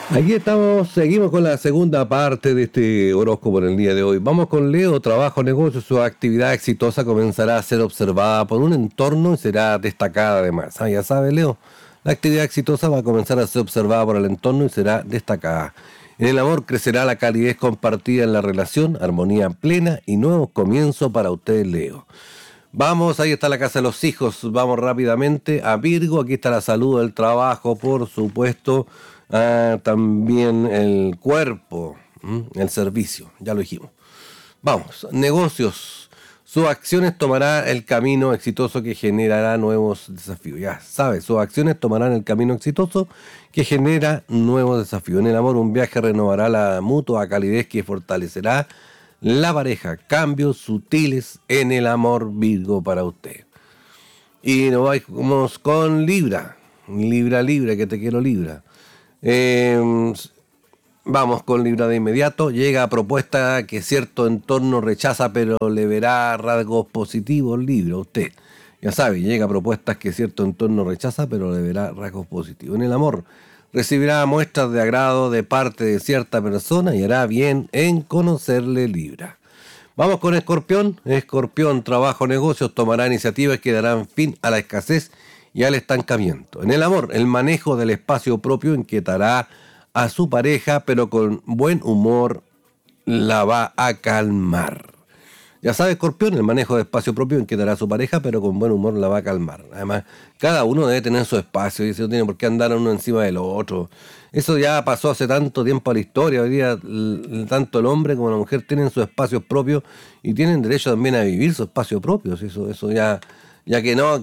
Aquí estamos, seguimos con la segunda parte de este horóscopo en el día de hoy. Vamos con Leo, trabajo, negocio, su actividad exitosa comenzará a ser observada por un entorno y será destacada además. Ya sabe, Leo, la actividad exitosa va a comenzar a ser observada por el entorno y será destacada. En el amor crecerá la calidez compartida en la relación, armonía plena y nuevos comienzos para usted, Leo. Vamos, ahí está la casa de los hijos. Vamos rápidamente a Virgo. Aquí está la salud, el trabajo, por supuesto. También el cuerpo, el servicio, ya lo dijimos. Vamos, negocios. Sus acciones tomarán el camino exitoso que generará nuevos desafíos. Ya sabes, sus acciones tomarán el camino exitoso que genera nuevos desafíos. En el amor, un viaje renovará la mutua calidez que fortalecerá la pareja. Cambios sutiles en el amor, Virgo, para usted. Y nos vamos con Libra. Libra, Libra, que te quiero, Libra. Eh, Vamos con Libra de inmediato. Llega a propuesta que cierto entorno rechaza, pero le verá rasgos positivos, Libra, usted. Ya sabe, llega a propuestas que cierto entorno rechaza, pero le verá rasgos positivos. En el amor, recibirá muestras de agrado de parte de cierta persona y hará bien en conocerle, Libra. Vamos con Escorpión. Escorpión, trabajo, negocios, tomará iniciativas que darán fin a la escasez y al estancamiento. En el amor, el manejo del espacio propio inquietará a su pareja, pero con buen humor la va a calmar. Ya sabe, Escorpión, el manejo de espacio propio inquietará a su pareja, pero con buen humor la va a calmar. Además, cada uno debe tener su espacio y eso no tiene por qué andar uno encima del otro. Eso ya pasó hace tanto tiempo a la historia. Hoy día, tanto el hombre como la mujer tienen sus espacios propios y tienen derecho también a vivir sus espacios propios. Eso ya, ya que no,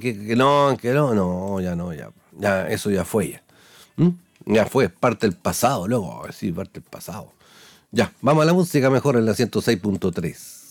no, ya no, ya, eso ya fue ya. ¿Mm? Ya fue, parte del pasado, luego, sí, parte del pasado. Ya, vamos a la música mejor en la 106.3.